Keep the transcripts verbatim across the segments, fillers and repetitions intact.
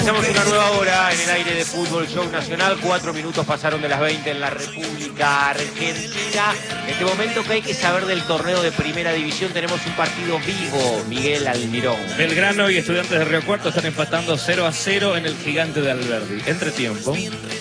Comenzamos una nueva hora en el aire de Fútbol Show Nacional. Cuatro minutos pasaron de las veinte en la República Argentina. En este momento que hay que saber del torneo de Primera División, tenemos un partido vivo, Miguel Almirón. Belgrano y Estudiantes de Río Cuarto están empatando cero a cero en el Gigante de Alberdi. Entretiempo.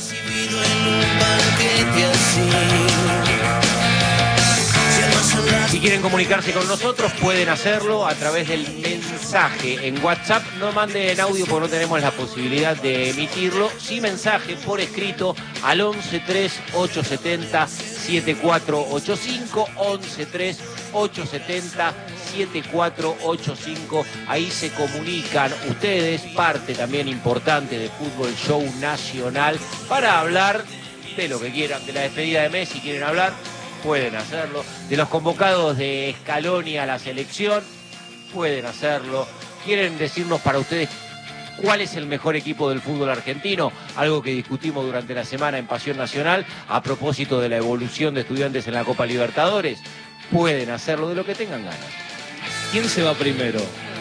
Si quieren comunicarse con nosotros, pueden hacerlo a través del mensaje en WhatsApp. No manden audio porque no tenemos la posibilidad de emitirlo. Sí, mensaje por escrito al once tres ocho setenta siete cuatro ocho cinco, once tres ocho setenta siete cuatro ocho cinco. Ahí se comunican ustedes, parte también importante de Fútbol Show Nacional, para hablar de lo que quieran, de la despedida de Messi. Quieren hablar, pueden hacerlo. De los convocados de Scaloni a la selección, pueden hacerlo. Quieren decirnos para ustedes cuál es el mejor equipo del fútbol argentino, algo que discutimos durante la semana en Pasión Nacional a propósito de la evolución de Estudiantes en la Copa Libertadores, pueden hacerlo, de lo que tengan ganas. ¿Quién se va primero?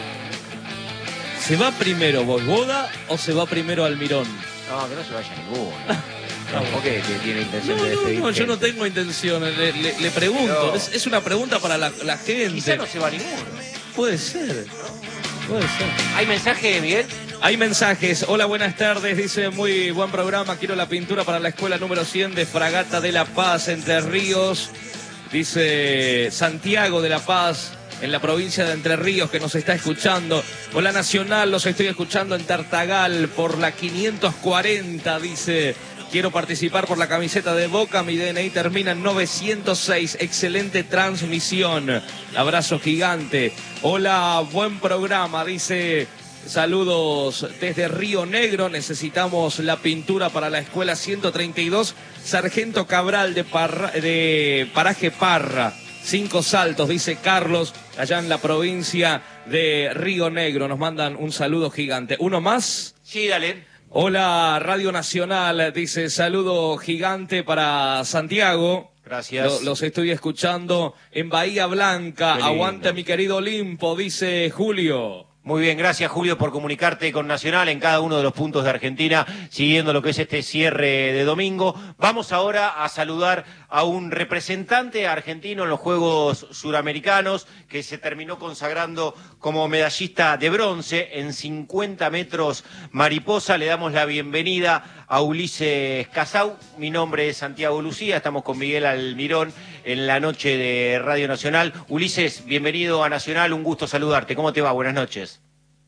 ¿Se va primero Vojvoda o se va primero Almirón? No, que no se vaya ninguno. No, ¿por qué tiene intención no, de despedir? No, no, yo no tengo intención, le, le, le pregunto, Pero... es, es una pregunta para la, la gente. Quizá no se va ninguno. Puede ser, puede ser. ¿Hay mensaje, Miguel? Hay mensajes. Hola, buenas tardes, dice, muy buen programa, quiero la pintura para la escuela número cien de Fragata de La Paz, Entre Ríos. Dice Santiago de La Paz, en la provincia de Entre Ríos, que nos está escuchando. Hola Nacional, los estoy escuchando en Tartagal por la quinientos cuarenta, dice. Quiero participar por la camiseta de Boca, mi D N I termina en novecientos seis. Excelente transmisión. Abrazo gigante. Hola, buen programa, dice. Saludos desde Río Negro. Necesitamos la pintura para la escuela ciento treinta y dos. Sargento Cabral de, Parra, de Paraje Parra. Cinco Saltos, dice Carlos, allá en la provincia de Río Negro. Nos mandan un saludo gigante. ¿Uno más? Sí, dale. Hola, Radio Nacional, dice, saludo gigante para Santiago. Gracias. Lo, los estoy escuchando en Bahía Blanca. Aguante mi querido Olimpo, dice Julio. Muy bien, gracias Julio por comunicarte con Nacional en cada uno de los puntos de Argentina, siguiendo lo que es este cierre de domingo. Vamos ahora a saludar a un representante argentino en los Juegos Suramericanos que se terminó consagrando como medallista de bronce en cincuenta metros mariposa. Le damos la bienvenida a Ulises Casau. Mi nombre es Santiago Lucía, estamos con Miguel Almirón en la noche de Radio Nacional. Ulises, bienvenido a Nacional, un gusto saludarte. ¿Cómo te va? Buenas noches.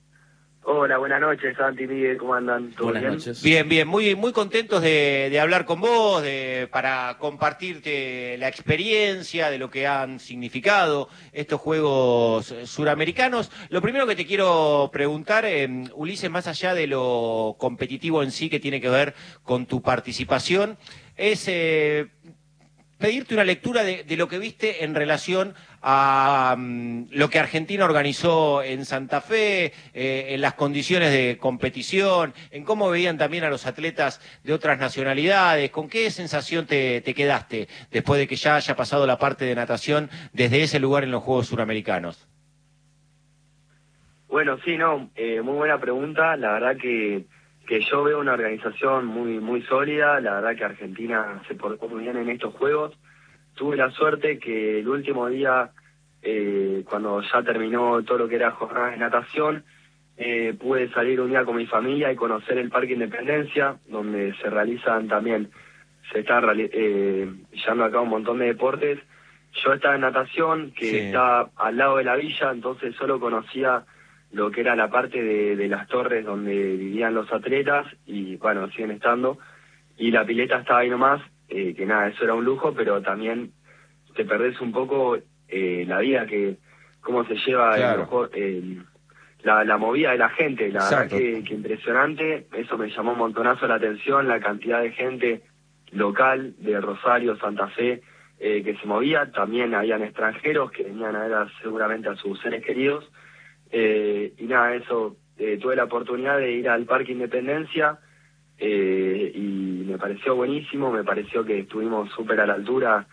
Hola, buenas noches, Santi, Miguel, ¿cómo andan? ¿Todo buenas bien? Noches. Bien, bien, muy, muy contentos de, de hablar con vos, de, para compartirte la experiencia de lo que han significado estos Juegos Suramericanos. Lo primero que te quiero preguntar, eh, Ulises, más allá de lo competitivo en sí que tiene que ver con tu participación, es eh, pedirte una lectura de, de lo que viste en relación a um, lo que Argentina organizó en Santa Fe, eh, en las condiciones de competición, en cómo veían también a los atletas de otras nacionalidades. ¿Con qué sensación te, te quedaste después de que ya haya pasado la parte de natación desde ese lugar en los Juegos Suramericanos? Bueno, sí, no, eh, muy buena pregunta. La verdad que, que yo veo una organización muy, muy sólida. La verdad que Argentina se portó muy bien en estos Juegos. Tuve la suerte que el último día, eh, cuando ya terminó todo lo que era jornada de natación, eh, pude salir un día con mi familia y conocer el Parque Independencia, donde se realizan también, se está eh, llevando a cabo un montón de deportes. Yo estaba en natación, que sí, está al lado de la villa, entonces solo conocía lo que era la parte de, de las torres donde vivían los atletas, y bueno, siguen estando, y la pileta estaba ahí nomás. Eh, que nada, eso era un lujo, pero también te perdés un poco eh, la vida, que cómo se lleva claro. el, el, la, la movida de la gente. La Exacto. verdad que, que impresionante, eso me llamó un montonazo la atención, la cantidad de gente local de Rosario, Santa Fe, eh, que se movía. También habían extranjeros que venían a ver a, seguramente a sus seres queridos, eh, y nada, eso, eh, tuve la oportunidad de ir al Parque Independencia. Eh, y me pareció buenísimo, me pareció que estuvimos súper a la altura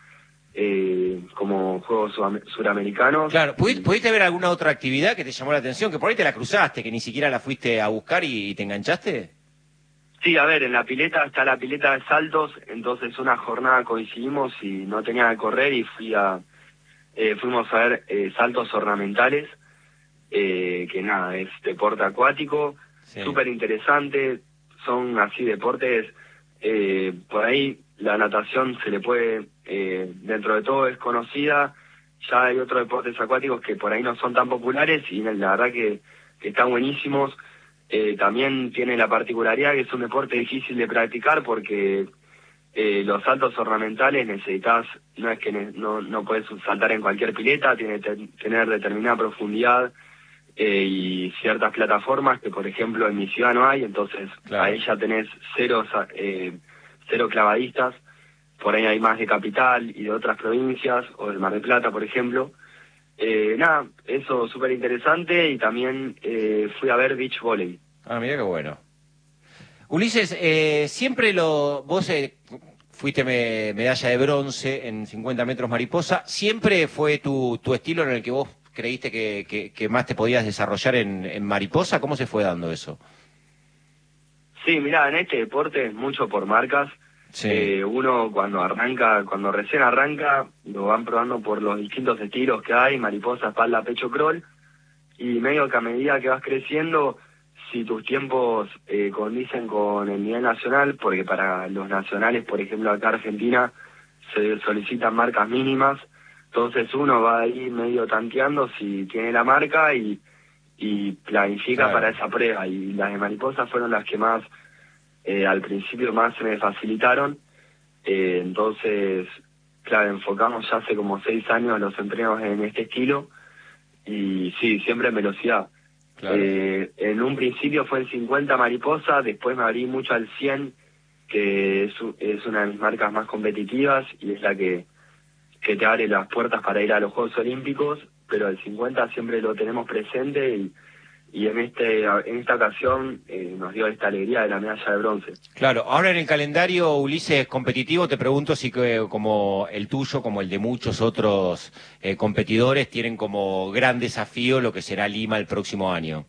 eh, como Juegos Suramericanos. Claro, ¿pudiste, ¿pudiste ver alguna otra actividad que te llamó la atención? Que por ahí te la cruzaste, que ni siquiera la fuiste a buscar y, y te enganchaste. Sí, a ver, en la pileta está la pileta de saltos, entonces una jornada coincidimos y no tenía que correr y fui a, eh, fuimos a ver eh, saltos ornamentales, eh, que nada, es deporte acuático, Sí. súper interesante, son así deportes, eh, por ahí la natación se le puede, eh, dentro de todo es conocida, ya hay otros deportes acuáticos que por ahí no son tan populares y la verdad que, que están buenísimos. Eh, también tiene la particularidad que es un deporte difícil de practicar porque eh, los saltos ornamentales necesitas, no es que ne no, no puedes saltar en cualquier pileta, tiene que te tener determinada profundidad eh, y ciertas plataformas que por ejemplo en mi ciudad no hay, entonces Claro. ahí ya tenés cero, eh, cero clavadistas, por ahí hay más de Capital y de otras provincias, o del Mar del Plata por ejemplo. Eh, nada, eso súper interesante y también eh, fui a ver beach volley. Ah, mira qué bueno. Ulises, eh, siempre lo... Vos eh, fuiste me, medalla de bronce en cincuenta metros mariposa. ¿Siempre fue tu, tu estilo en el que vos creíste que, que, que más te podías desarrollar en, en mariposa? ¿Cómo se fue dando eso? Sí, mirá, en este deporte es mucho por marcas. Sí. Eh, uno cuando arranca, cuando recién arranca, lo van probando por los distintos estilos que hay, mariposa, espalda, pecho, crawl, y medio que a medida que vas creciendo, si tus tiempos eh, condicen con el nivel nacional, porque para los nacionales, por ejemplo, acá en Argentina, se solicitan marcas mínimas, entonces uno va ahí medio tanteando si tiene la marca y, y planifica Claro. para esa prueba, y las de mariposa fueron las que más... Eh, al principio más se me facilitaron, eh, entonces, claro, enfocamos ya hace como seis años los entrenos en este estilo, y sí, siempre en velocidad. Claro. Eh, en un principio fue en cincuenta mariposa, después me abrí mucho al cien, que es, es una de mis marcas más competitivas, y es la que, que te abre las puertas para ir a los Juegos Olímpicos, pero el cincuenta siempre lo tenemos presente, y y en este en esta ocasión eh, nos dio esta alegría de la medalla de bronce. Claro, ahora en el calendario, Ulises, competitivo, te pregunto si que, como el tuyo, como el de muchos otros eh, competidores, tienen como gran desafío lo que será Lima el próximo año.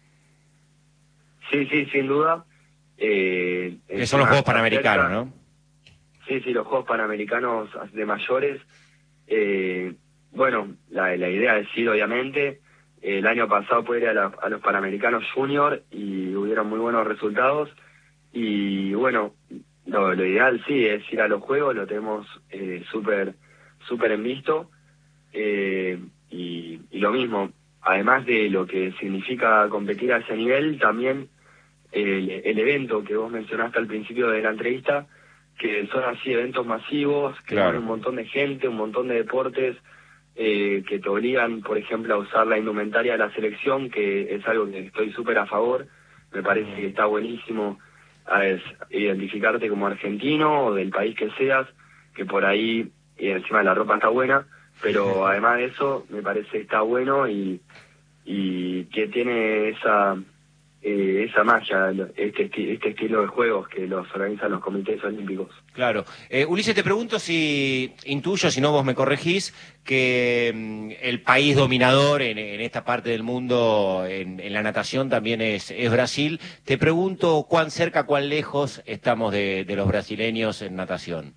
Sí, sí, sin duda. Eh, Que son los Juegos Panamericanos, ¿no? Sí, sí, los Juegos Panamericanos de mayores. Eh, bueno, la, la idea es ir, obviamente. El año pasado pude ir a, la, a los Panamericanos Junior y hubieron muy buenos resultados. Y bueno, lo, lo ideal sí es ir a los Juegos, lo tenemos eh, súper súper en visto. Eh, y, y lo mismo, además de lo que significa competir a ese nivel, también el, el evento que vos mencionaste al principio de la entrevista, que son así eventos masivos, que Claro. son un montón de gente, un montón de deportes, eh, que te obligan, por ejemplo, a usar la indumentaria de la selección, que es algo que estoy súper a favor. Me parece que está buenísimo a es, identificarte como argentino o del país que seas, que por ahí, y encima la ropa está buena, pero además de eso, me parece que está bueno y, y que tiene esa... Eh, esa magia, este, esti- este estilo de juegos que los organizan los comités olímpicos. Claro. Eh, Ulises, te pregunto si intuyo, si no vos me corregís, que mm, el país dominador en, en esta parte del mundo, en, en la natación, también es, es Brasil. Te pregunto cuán cerca, cuán lejos estamos de, de los brasileños en natación.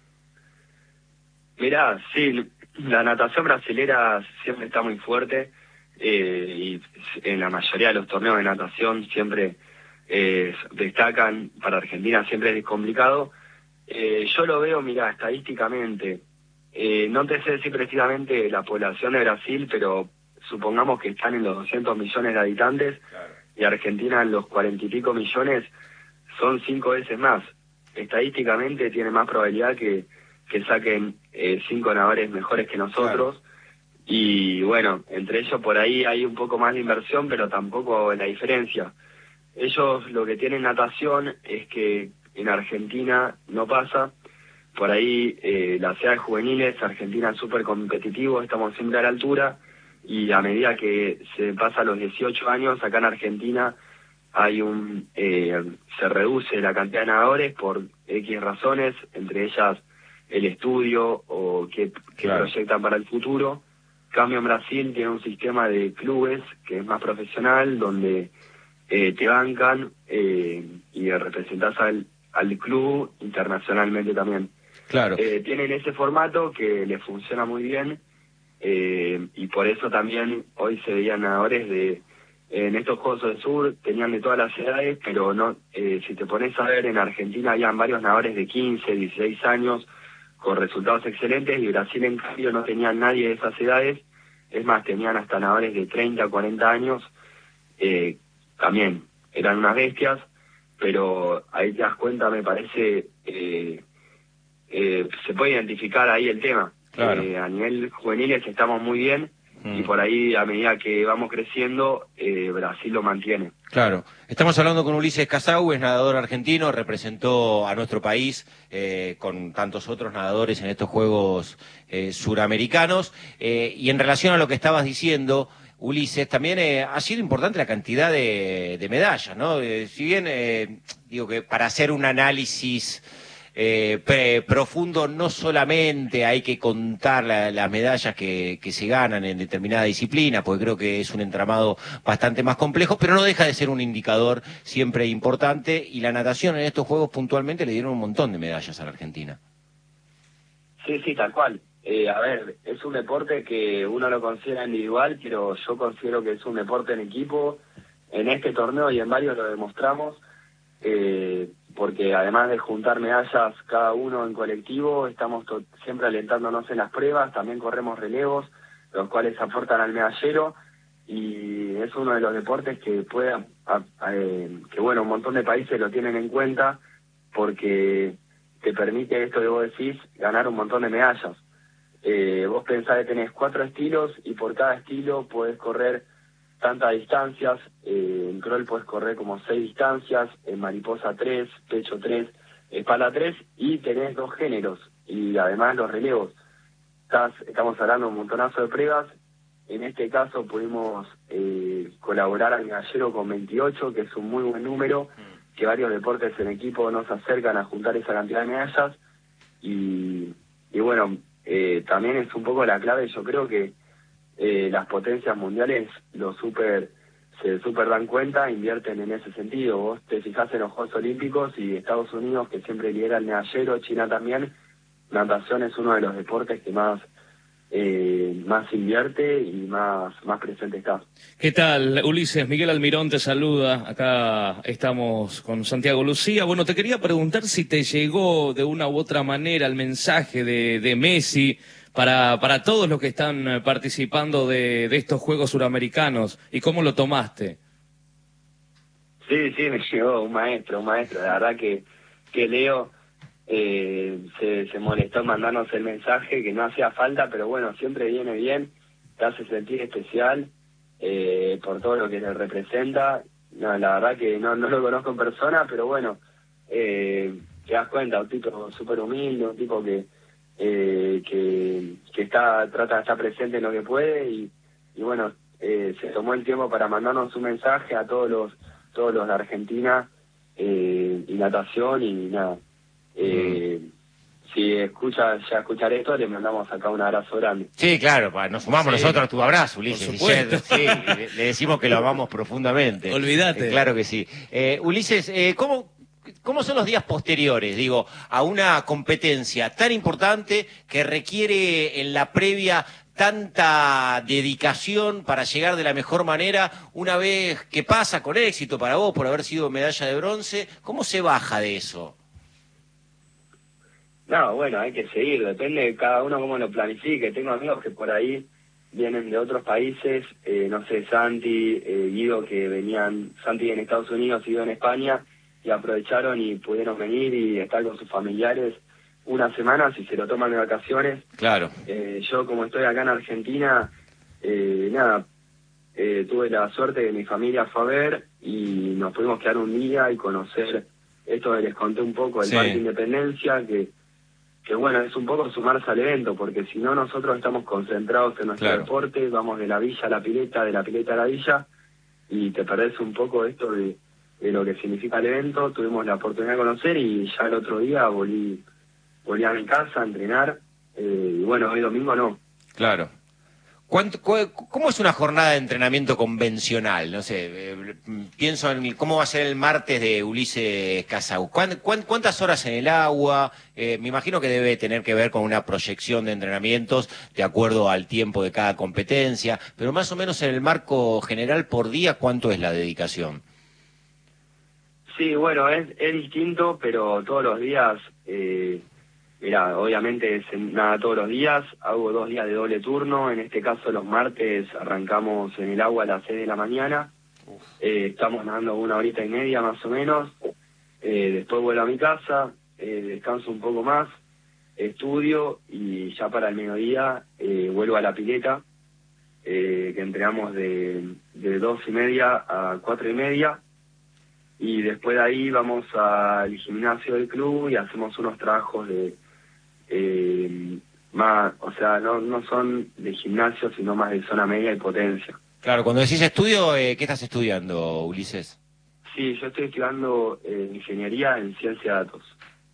Mirá, sí, la natación brasilera siempre está muy fuerte, eh, y en la mayoría de los torneos de natación siempre eh, destacan. Para Argentina siempre es complicado. Eh, yo lo veo, mirá, estadísticamente, eh, no te sé decir precisamente la población de Brasil, pero supongamos que están en los doscientos millones de habitantes, y Argentina en los cuarenta y pico millones, son cinco veces más. Estadísticamente tiene más probabilidad que, que saquen eh, cinco nadadores mejores que nosotros. Claro. Y bueno, entre ellos por ahí hay un poco más de inversión, pero tampoco la diferencia. Ellos lo que tienen natación es que en Argentina no pasa. Por ahí eh, las edades juveniles, Argentina es súper competitivo, estamos siempre a la altura, y a medida que se pasa a los dieciocho años, acá en Argentina hay un eh, se reduce la cantidad de nadadores por X razones, entre ellas el estudio o qué, qué Claro. proyectan para el futuro. En cambio, en Brasil tiene un sistema de clubes que es más profesional, donde eh, te bancan eh, y representás al, al club internacionalmente también. Claro. Eh, tienen ese formato que les funciona muy bien, eh, y por eso también hoy se veían nadadores de, en estos Juegos del Sur, tenían de todas las edades, pero no, eh, si te pones a ver, en Argentina habían varios nadadores de quince, dieciséis años, con resultados excelentes, y Brasil en cambio no tenía nadie de esas edades, es más, tenían hasta nadadores de treinta, cuarenta años, eh, también eran unas bestias, pero ahí te das cuenta, me parece, eh, eh, se puede identificar ahí el tema. Claro. Eh, a nivel juveniles estamos muy bien, Mm. y por ahí, a medida que vamos creciendo, eh, Brasil lo mantiene. Claro. Estamos hablando con Ulises Casau, es nadador argentino, representó a nuestro país eh, con tantos otros nadadores en estos Juegos eh, Suramericanos. Eh, y en relación a lo que estabas diciendo, Ulises, también eh, ha sido importante la cantidad de, de medallas, ¿no? Eh, si bien, eh, digo que para hacer un análisis Eh, pre, profundo, no solamente hay que contar la, las medallas que, que se ganan en determinada disciplina, porque creo que es un entramado bastante más complejo, pero no deja de ser un indicador siempre importante, y la natación en estos Juegos puntualmente le dieron un montón de medallas a la Argentina. Sí, sí, tal cual. Eh, a ver, es un deporte que uno lo considera individual, pero yo considero que es un deporte en equipo. En este torneo y en varios lo demostramos, eh, porque además de juntar medallas cada uno en colectivo, estamos siempre alentándonos en las pruebas, también corremos relevos, los cuales aportan al medallero, y es uno de los deportes que puede, a, a, eh, que bueno, un montón de países lo tienen en cuenta, porque te permite, esto que vos decís, ganar un montón de medallas. Eh, vos pensás que tenés cuatro estilos, y por cada estilo podés correr tantas distancias. Eh, en crawl puedes correr como seis distancias, en mariposa tres, pecho tres, espalda tres, y tenés dos géneros, y además los relevos. Estás, estamos hablando de un montonazo de pruebas. En este caso pudimos eh, colaborar al medallero con veintiocho, que es un muy buen número, que varios deportes en equipo nos acercan a juntar esa cantidad de medallas, y, y bueno, eh, también es un poco la clave, yo creo que Eh, las potencias mundiales lo super se super dan cuenta, invierten en ese sentido. Vos te fijás en los Juegos Olímpicos, y Estados Unidos, que siempre lidera el medallero, China también, natación es uno de los deportes que más eh, más invierte y más más presente está. ¿Qué tal, Ulises? Miguel Almirón te saluda. Acá estamos con Santiago Lucía. Bueno, te quería preguntar si te llegó de una u otra manera el mensaje de, de Messi para para todos los que están participando de, de estos Juegos Suramericanos, y cómo lo tomaste. Sí, sí, me llegó un maestro, un maestro. La verdad que, que Leo eh, se, se molestó en mandarnos el mensaje, que no hacía falta, pero bueno, siempre viene bien, te hace sentir especial eh, por todo lo que le representa. No, la verdad que no, no lo conozco en persona, pero bueno, eh, te das cuenta, un tipo súper humilde, un tipo que Eh, que, que está trata de estar presente en lo que puede, y, y bueno, eh, se tomó el tiempo para mandarnos un mensaje a todos los todos los de Argentina, eh, y natación, y nada, eh, mm. si escucha ya escuchar esto, le mandamos acá un abrazo grande. Sí, claro, nos sumamos sí, nosotros a tu abrazo, Ulises. Por supuesto. Sí, le, le decimos que lo amamos profundamente. Olvídate. Eh, claro que sí. Eh, Ulises, eh, ¿cómo ¿Cómo son los días posteriores, digo, a una competencia tan importante que requiere en la previa tanta dedicación para llegar de la mejor manera, una vez que pasa con éxito para vos por haber sido medalla de bronce? ¿Cómo se baja de eso? No, bueno, hay que seguir, depende de cada uno cómo lo planifique. Tengo amigos que por ahí vienen de otros países, eh, no sé, Santi, eh, Guido, que venían, Santi en Estados Unidos y Guido en España, y aprovecharon y pudieron venir y estar con sus familiares unas semanas y se lo toman de vacaciones. Claro. Eh, yo, como estoy acá en Argentina, eh, nada, eh, tuve la suerte de que mi familia fue a ver, y nos pudimos quedar un día y conocer esto que les conté un poco del sí. Parque Independencia, que, que bueno, es un poco sumarse al evento, porque si no, nosotros estamos concentrados en nuestro claro. deporte, vamos de la villa a la pileta, de la pileta a la villa, y te perdés un poco esto de de lo que significa el evento. Tuvimos la oportunidad de conocer, y ya el otro día volví volví a mi casa a entrenar, eh, y bueno, hoy domingo no. Claro. ¿Cuánto, cu- ¿Cómo es una jornada de entrenamiento convencional? No sé, eh, pienso en el- cómo va a ser el martes de Ulises Casau. ¿Cuán- cuán- ¿Cuántas horas en el agua? Eh, me imagino que debe tener que ver con una proyección de entrenamientos de acuerdo al tiempo de cada competencia, pero más o menos en el marco general por día, ¿cuánto es la dedicación? Sí, bueno, es, es distinto, pero todos los días, eh, mira, obviamente es en- nada todos los días, hago dos días de doble turno, en este caso los martes arrancamos en el agua a las seis de la mañana, eh, estamos nadando una horita y media más o menos, eh, después vuelvo a mi casa, eh, descanso un poco más, estudio y ya para el mediodía eh, vuelvo a la pileta, eh, que entrenamos de, de dos y media a cuatro y media, y después de ahí vamos al gimnasio del club y hacemos unos trabajos de eh, más, o sea, no, no son de gimnasio, sino más de zona media y potencia. Claro, cuando decís estudio, eh, ¿qué estás estudiando, Ulises? Sí, yo estoy estudiando eh, ingeniería en ciencia de datos.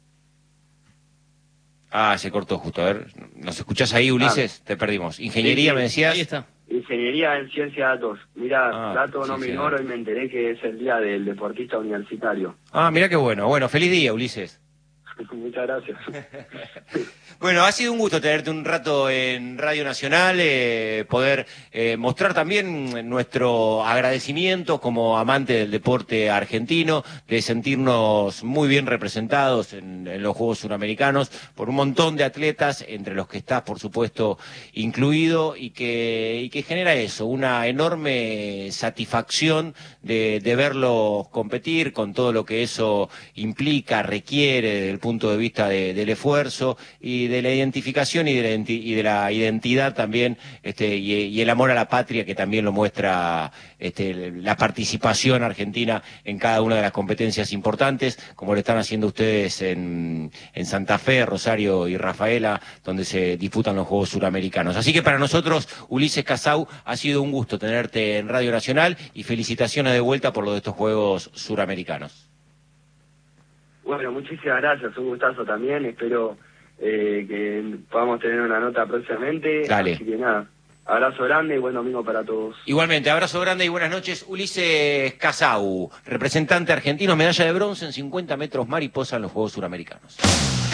Ah, se cortó justo. A ver, ¿nos escuchás ahí, Ulises? Te perdimos. Ingeniería, Sí, sí. me decías. Ahí está. Ingeniería en ciencia de datos. Mira, Ah, dato no ciencia de menor, datos. hoy me enteré que es el día del deportista universitario. Ah, mira qué bueno. Bueno, feliz día, Ulises. Muchas gracias. Bueno, ha sido un gusto tenerte un rato en Radio Nacional, eh, poder eh, mostrar también nuestro agradecimiento como amante del deporte argentino, de sentirnos muy bien representados en, en los Juegos Suramericanos por un montón de atletas, entre los que estás, por supuesto, incluido, y que, y que genera eso, una enorme satisfacción de, de verlos competir con todo lo que eso implica, requiere desde el punto de vista de, del esfuerzo y de la identificación y de la, identi- y de la identidad también, este, y, y el amor a la patria que también lo muestra este, la participación argentina en cada una de las competencias importantes, como lo están haciendo ustedes en, en Santa Fe, Rosario y Rafaela, donde se disputan los Juegos Suramericanos. Así que para nosotros, Ulises Casau, ha sido un gusto tenerte en Radio Nacional y felicitaciones de vuelta por lo de estos Juegos Suramericanos. Bueno, muchísimas gracias, un gustazo también, espero eh, que podamos tener una nota próximamente. Dale. Así que nada, abrazo grande y buen domingo para todos. Igualmente, abrazo grande y buenas noches. Ulises Casau, representante argentino, medalla de bronce en cincuenta metros mariposa en los Juegos Suramericanos.